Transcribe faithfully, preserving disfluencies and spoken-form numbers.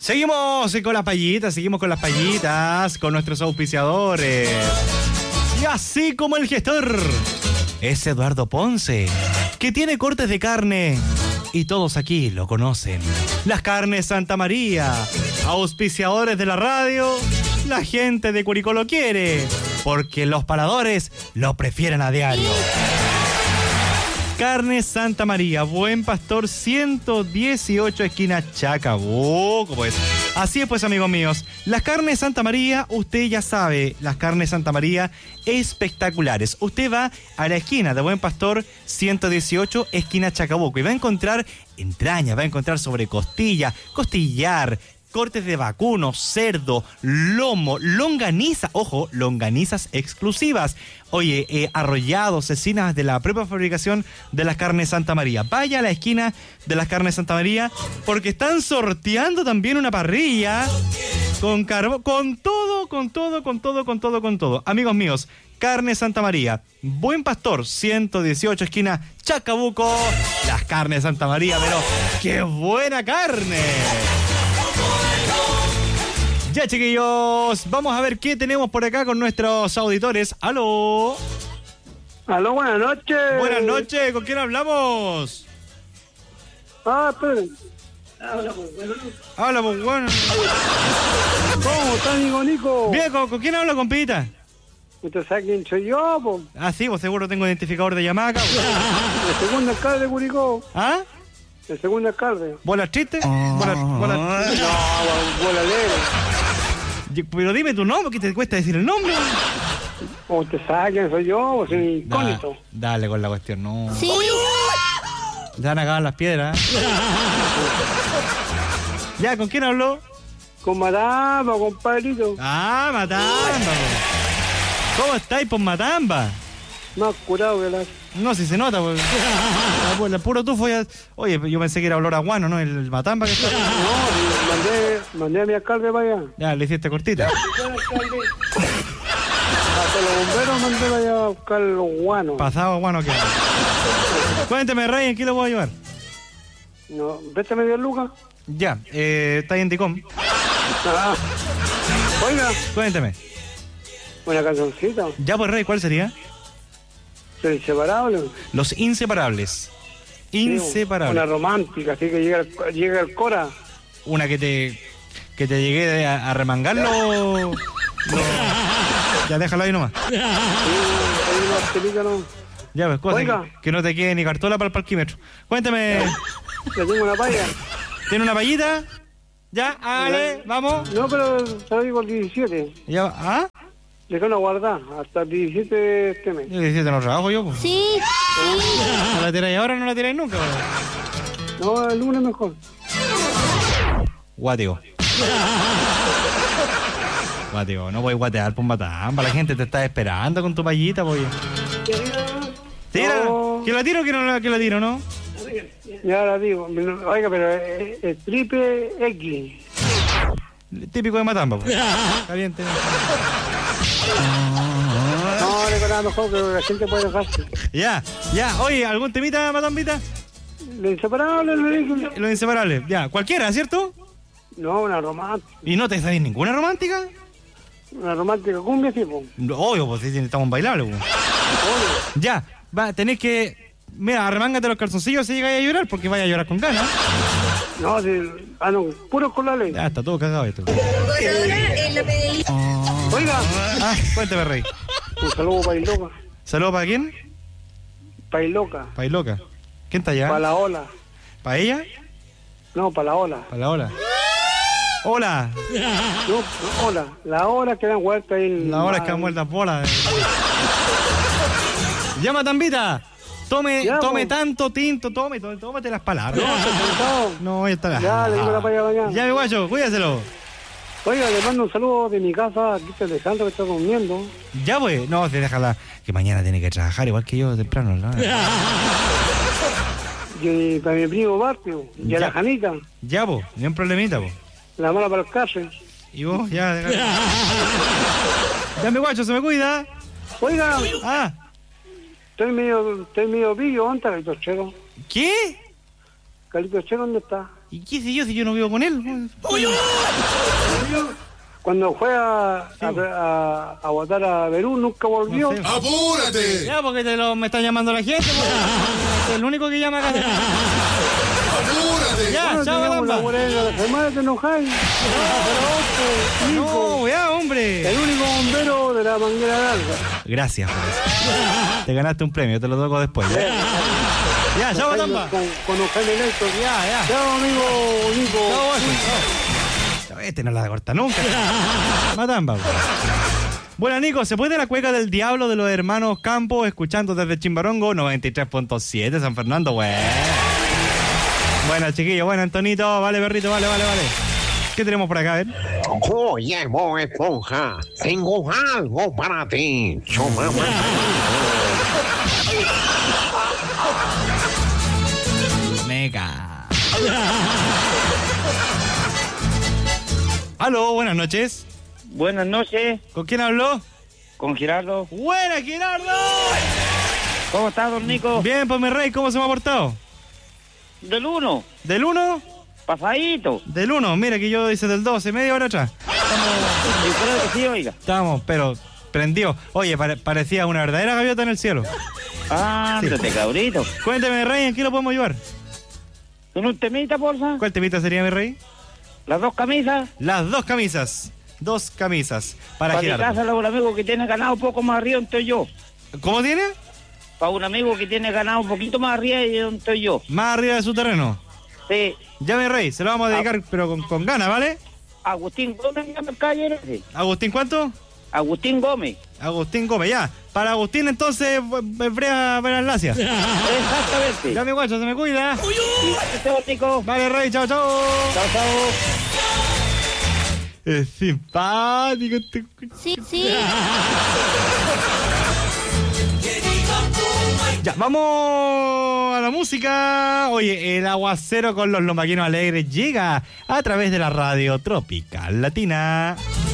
Seguimos con las payitas, seguimos con las payitas, con nuestros auspiciadores. Y así como el gestor es Eduardo Ponce, que tiene cortes de carne y todos aquí lo conocen. Las Carnes Santa María, auspiciadores de la radio, la gente de Curicó lo quiere, porque los paladores lo prefieren a diario. Carnes Santa María, Buen Pastor ciento dieciocho, esquina Chacabuco, pues. Así es, pues, amigos míos. Las Carnes Santa María, usted ya sabe, las Carnes Santa María espectaculares. Usted va a la esquina de Buen Pastor ciento dieciocho, esquina Chacabuco, y va a encontrar entraña, va a encontrar sobrecostilla, costillar, cortes de vacuno, cerdo, lomo, longaniza, ojo, longanizas exclusivas. Oye, eh, arrollados, cecinas de la propia fabricación de las Carnes Santa María. Vaya a la esquina de las Carnes Santa María, porque están sorteando también una parrilla con carbón, con todo, con todo, con todo, con todo, con todo. Amigos míos, Carnes Santa María, Buen Pastor ciento dieciocho, esquina Chacabuco. Las Carnes Santa María, pero ¡qué buena carne! Ya, chiquillos, vamos a ver qué tenemos por acá con nuestros auditores. ¡Aló! ¡Aló, buenas noches! Buenas noches, ¿con quién hablamos? Ah, esperen. Habla, pues, bueno. Habla, pues, bueno. ¿Cómo está, amigo Nico? Bien, ¿con, ¿con quién habla, compita? ¿Usted sabe quién soy yo, po? Ah, sí, vos seguro tengo identificador de llamada, cabrón. El segundo alcalde de Curicó. ¿Ah? El segundo alcalde. ¿Bolas tristes? ¿Bolas, bolas... No, bola alegre. Pero dime tu nombre, ¿qué te cuesta decir el nombre? ¿Usted sabe quién soy yo? ¿O soy incógnito? Da, dale con la cuestión, no. Sí. Ya van a acabar las piedras. Ya, ¿con quién habló? Con Matamba, compadrito. Ah, Matamba. ¿Cómo estáis por Matamba? Más curado que la... No, si se nota, pues. El, el puro tufo ya... Oye, yo pensé que era olor a guano, ¿no? El, el Matamba que está... No, mandé, mandé a mi alcalde para allá. Ya, le hiciste cortita. Hasta los bomberos mandé para allá a buscar los guanos. Pasado guano que... Cuénteme, Rey, ¿en qué le voy a ayudar? No, préstame diez lucas. Ya, eh, está ahí en Ticom. Ah. Oiga, Cuénteme. una cancioncita. Ya, pues, Rey, ¿cuál sería? Soy inseparable. Los Inseparables. Inseparables. Una romántica, así que llega, el- llega el Cora. Una que te que te llegué a, a remangarlo. Lo... Ya, déjalo ahí nomás. Sí, hay una película, ¿no? Ya, pues, cosa Oiga. que, que no te quede ni cartola para el parquímetro. Cuéntame, Le tengo una palla. ¿tiene una payita? Ya, hágale, vamos. No, pero te lo digo el diecisiete. Ya, ¿ah? Le tengo una guardada hasta el diecisiete de este mes. Yo diecisiete no trabajo yo, pues. Sí. ¿No la tiráis ahora o no la tiráis nunca, pues? No, el lunes mejor. Guateo. Guateo, no voy a guatear por Matamba. La gente te está esperando con tu payita, pues. Tira, No. que la tiro o que no la, que la tiro, ¿no? Ya la digo. Oiga, pero es, es triple X. Típico de Matamba, pues. Caliente. No, le nada mejor que la gente puede dejarse. Ya, ya. Oye, ¿algún temita, Matambita? ¿Le inseparable le dije? Los Inseparables. Ya, cualquiera, ¿cierto? No, una romántica. ¿Y no te sabéis ninguna romántica? Una romántica cumbia, tipo. Obvio, pues si estamos bailables, pues. Ya, va, tenés que... Mira, arremángate los calzoncillos si llegáis a llorar, porque vaya a llorar con ganas. No, si, ah, no, puro con la ley. Ya, está todo cagado esto. Oiga, Ah, cuéntame, Rey. un saludo para Iloca. ¿Saludos para quién? Para Iloca. Para Iloca. ¿Quién está allá? Para la ola. ¿Para ella? No, para la ola. Para la ola. Hola. No, ola. La ola que dan vuelta ahí en... La hora es que han muerto las bolas. Ya, Matambita. Tome, Ya, tome po. tanto tinto, tome, tome, tómate las palabras. No, está sentado. No, ya está. Ya, le digo la paya mañana. Ya, mi guacho, cuídaselo. Oiga, le mando un saludo de mi casa, aquí está Alejandro que está comiendo. Ya, pues. No, sí, déjala. Que mañana tiene que trabajar, igual que yo, temprano. ¿No? Y para mi primo Bartio. Y Ya. a la Janita, Ya, pues. Ni un problemita, pues. la mala para el café. Y vos, ya, déjala. Ya, mi guacho, se me cuida. Oiga, Ah, estoy medio, estoy medio pillo, ¿dónde está Carlitos Chero? ¿qué? Carlitos Chero, ¿dónde está? ¿Y qué sé yo si yo no vivo con él? Cuando fue a, a, a, a votar a Perú, nunca volvió. No sé. ¡Apúrate! Ya, porque te lo, me está llamando la gente. Pues. Es el único que llama acá. ¡Apúrate! Ya, Bueno, chao, teníamos la Gamba. buena de la semana, te enojáis. No, ya, hombre. El único bombero de la manguera larga. Gracias por eso. Te ganaste un premio, te lo toco después. Ya, ya chao, Matamba. Con, con Eugenio Electro. Ya, ya. Chao, amigo Nico. Chao, guacho. Chao. Este no la da corta nunca. Matamba. Pues. Bueno, Nico, ¿se puede la cueca del diablo de los hermanos Campos escuchando desde Chimbarongo noventa y tres punto siete San Fernando, güey? Bueno, chiquillo, bueno, Antonito, vale, perrito, vale, vale, vale. ¿Qué tenemos por acá, a ver? Oye, Bob Esponja, tengo algo para ti. Chumama. Meca. Aló, buenas noches. Buenas noches, ¿Con quién habló? con Gerardo. ¡Buena, Gerardo! ¿Cómo está, don Nico? Bien, pues mi rey, ¿cómo se me ha portado? Del uno, ¿Del uno? pasadito. Del uno, mira que yo hice del doce, media hora atrás. Yo creo que sí, oiga. Estamos, pero prendió. Oye, pare- parecía una verdadera gaviota en el cielo. Ándate, cabrito. Cuénteme, mi rey, ¿en qué lo podemos ayudar? ¿Tiene un temita, porfa? ¿Cuál temita sería, mi rey? Las dos camisas. Las dos camisas. Dos camisas para Para mi Gerardo. casa, un amigo que tiene ganado un poco más arriba, donde estoy yo. ¿Cómo tiene? Para un amigo que tiene ganado un poquito más arriba y donde estoy yo. Más arriba de su terreno. Sí. Ya, mi rey, se lo vamos a dedicar, pero con, con ganas, ¿vale? Agustín Gómez, llama el caballero. Sí. ¿Agustín cuánto? Agustín Gómez. Agustín Gómez, ya. Para Agustín, entonces, Brea Lacia. Exactamente. Ya, mi guacho, se me cuida. Este don Nico. Vale, rey, chao, chao. Chao, chao. Es simpático este... Sí, sí. Ya, vamos a la música. Oye, el aguacero con los lombaquinos alegres llega a través de la radio Tropical Latina.